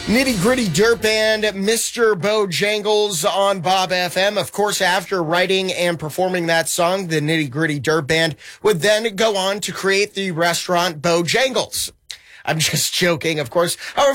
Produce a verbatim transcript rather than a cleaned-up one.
Nitty Gritty Dirt Band, Mister Bojangles on Bob F M. Of course, after writing and performing that song, the Nitty Gritty Dirt Band would then go on to create the restaurant Bojangles. I'm just joking, of course. However,